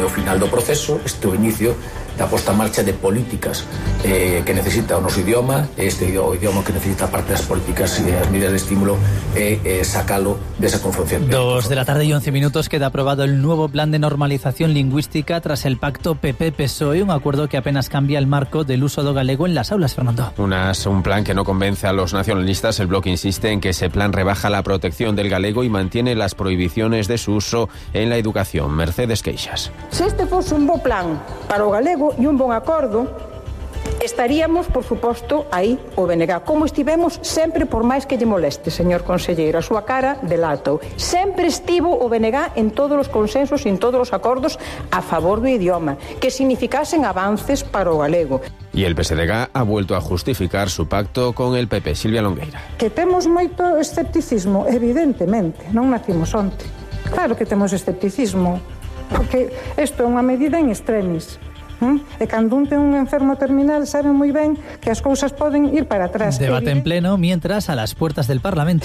final do proceso, este o inicio da posta en marcha de políticas que necesita o noso idioma, o idioma que necesita parte das políticas e as medidas de estímulo sacalo desa confrontación. 2:11 queda aprobado el nuevo plan de normalización lingüística tras el pacto PP-PSOE, un acuerdo que apenas cambia el marco del uso do galego en las aulas, Fernando. Un plan que no convence a los nacionalistas. El Bloque insiste en que ese plan rebaja la protección del galego y mantiene las prohibiciones de su uso en la educación. Mercedes Queixas. Se este fose un bo plan para o galego e un bon acordo, estaríamos, por suposto, aí o BNG, como estivemos sempre, por máis que lle moleste, señor conselleiro, a súa cara delatou. Sempre estivo o BNG en todos os consensos e en todos os acordos a favor do idioma, que significasen avances para o galego. Y el PSDG ha vuelto a justificar su pacto con el PP. Silvia Longueira. Que temos moito escepticismo, evidentemente, non nacimos onte. Claro que temos escepticismo, porque isto é unha medida en extremis. E cando un ten un enfermo terminal sabe moi ben que as cousas poden ir para atrás. Debate en pleno mientras a las puertas del Parlamento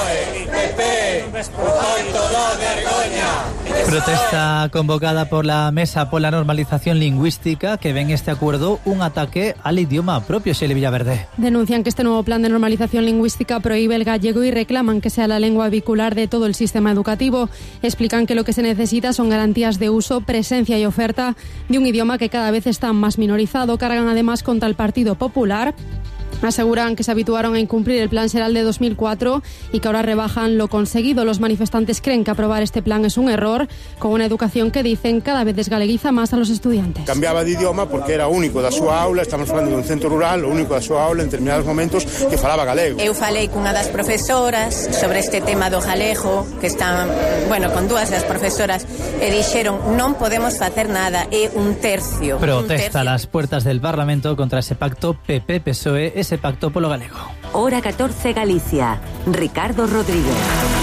protesta convocada por la Mesa por la Normalización Lingüística, que ven este acuerdo un ataque al idioma propio. Xeli Villaverde. Denuncian que este nuevo plan de normalización lingüística prohíbe el gallego y reclaman que sea la lengua vehicular de todo el sistema educativo. Explican que lo que se necesita son garantías de uso, presencia y oferta de un idioma que cada vez está más minorizado. Cargan además contra el Partido Popular. Aseguran que se habituaron a incumplir el Plan Serral de 2004 y que ahora rebajan lo conseguido. Los manifestantes creen que aprobar este plan es un error, con una educación que dicen cada vez desgaleguiza más a los estudiantes. Cambiaba de idioma porque era único da súa aula, estamos falando dun centro rural, o único da súa aula en determinados momentos que falaba galego. Eu falei cunha das profesoras sobre este tema do galego, que están, con dúas das profesoras, e dixeron non podemos facer nada, é un tercio. Protesta a las puertas del Parlamento contra ese pacto PP-PSOE, ese pacto polo galego. Hora 14 Galicia. Ricardo Rodríguez.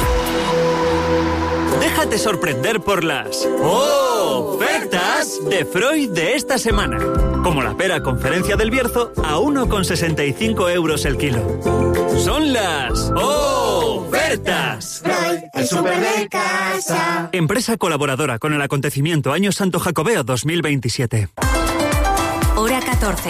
Déjate sorprender por las ofertas de Freud de esta semana. Como la pera Conferencia del Bierzo a 1,65 euros el kilo. Son las ofertas. Freud, el súper de casa. Empresa colaboradora con el acontecimiento Año Santo Jacobeo 2027. Hora 14.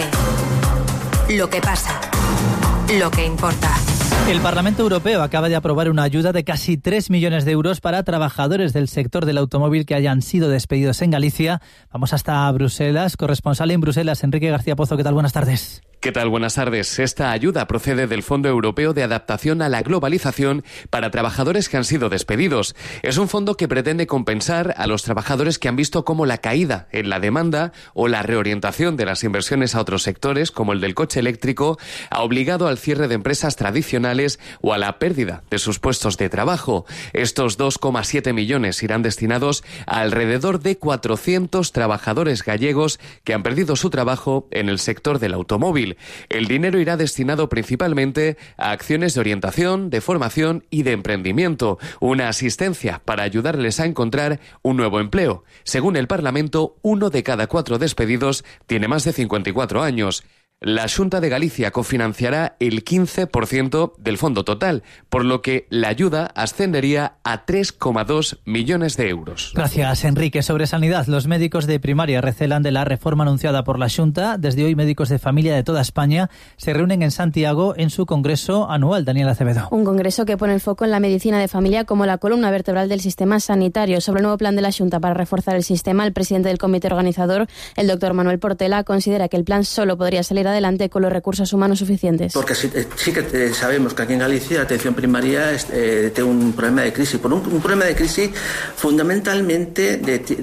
Lo que pasa. Lo que importa. El Parlamento Europeo acaba de aprobar una ayuda de casi 3 millones de euros para trabajadores del sector del automóvil que hayan sido despedidos en Galicia. Vamos hasta Bruselas. Corresponsal en Bruselas, Enrique García Pozo. ¿Qué tal? Buenas tardes. ¿Qué tal? Buenas tardes. Esta ayuda procede del Fondo Europeo de Adaptación a la Globalización para trabajadores que han sido despedidos. Es un fondo que pretende compensar a los trabajadores que han visto cómo la caída en la demanda o la reorientación de las inversiones a otros sectores, como el del coche eléctrico, ha obligado al cierre de empresas tradicionales o a la pérdida de sus puestos de trabajo. Estos 2,7 millones irán destinados a alrededor de 400 trabajadores gallegos que han perdido su trabajo en el sector del automóvil. El dinero irá destinado principalmente a acciones de orientación, de formación y de emprendimiento, una asistencia para ayudarles a encontrar un nuevo empleo. Según el Parlamento, 1 de cada 4 despedidos tiene más de 54 años. La Xunta de Galicia cofinanciará el 15% del fondo total, por lo que la ayuda ascendería a 3,2 millones de euros. Gracias, Enrique. Sobre sanidad, los médicos de primaria recelan de la reforma anunciada por la Xunta. Desde hoy, médicos de familia de toda España se reúnen en Santiago en su congreso anual. Daniel Acevedo. Un congreso que pone el foco en la medicina de familia como la columna vertebral del sistema sanitario. Sobre el nuevo plan de la Xunta para reforzar el sistema, el presidente del comité organizador, el doctor Manuel Portela, considera que el plan solo podría salir adelante con los recursos humanos suficientes. Porque sí que sabemos que aquí en Galicia la atención primaria tiene un problema de crisis, por un problema de crisis fundamentalmente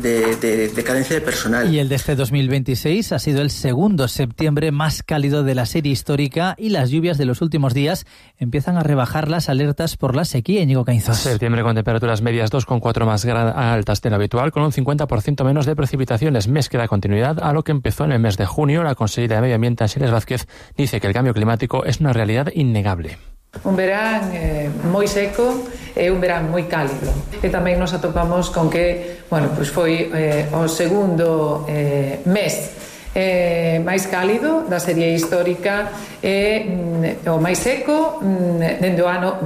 de carencia de personal. Y el de este 2026 ha sido el segundo septiembre más cálido de la serie histórica y las lluvias de los últimos días empiezan a rebajar las alertas por la sequía. Íñigo Caínzos. Septiembre con temperaturas medias 2,4 más altas de lo habitual, con un 50% menos de precipitaciones. Mes que da continuidad a lo que empezó en el mes de junio. La consellera de Medio Ambiente, Ángeles Vázquez, dice que el cambio climático es una realidad innegable. Un verán moi seco e un verán moi cálido. E tamén nos atopamos con que, foi o segundo mes máis cálido da serie histórica e o máis seco dende o ano